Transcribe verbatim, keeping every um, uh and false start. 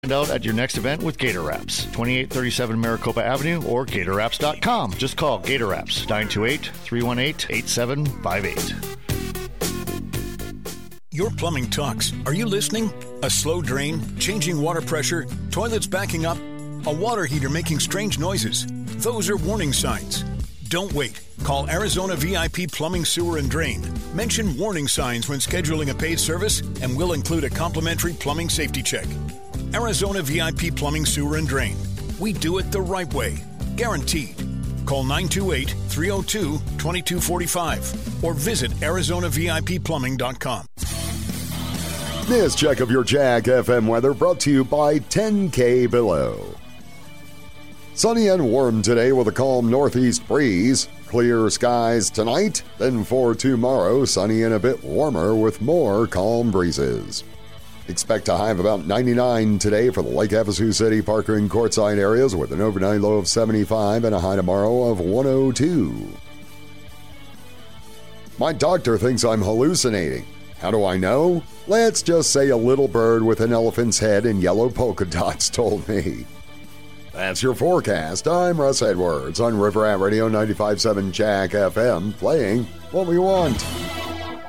Find out at your next event with Gator Wraps, twenty-eight thirty-seven Maricopa Avenue or gator wraps dot com. Just call Gator Wraps, nine two eight, three one eight, eight seven five eight. Your plumbing talks. Are you listening? A slow drain, changing water pressure, toilets backing up, a water heater making strange noises. Those are warning signs. Don't wait. Call Arizona V I P Plumbing, Sewer, and Drain. Mention warning signs when scheduling a paid service, and we'll include a complimentary plumbing safety check. Arizona V I P Plumbing, Sewer, and Drain. We do it the right way. Guaranteed. Call nine two eight, three oh two, two two four five or visit arizona v i p plumbing dot com. This check of your Jack F M weather brought to you by ten K Below. Sunny and warm today with a calm northeast breeze. Clear skies tonight, then for tomorrow, sunny and a bit warmer with more calm breezes. Expect a high of about ninety-nine today for the Lake Havasu City, Parker, and Quartzsite areas with an overnight low of seventy-five and a high tomorrow of one oh two. My doctor thinks I'm hallucinating. How do I know? Let's just say a little bird with an elephant's head and yellow polka dots told me. That's your forecast. I'm Russ Edwards on River Rat Radio ninety-five point seven Jack F M, playing what we want.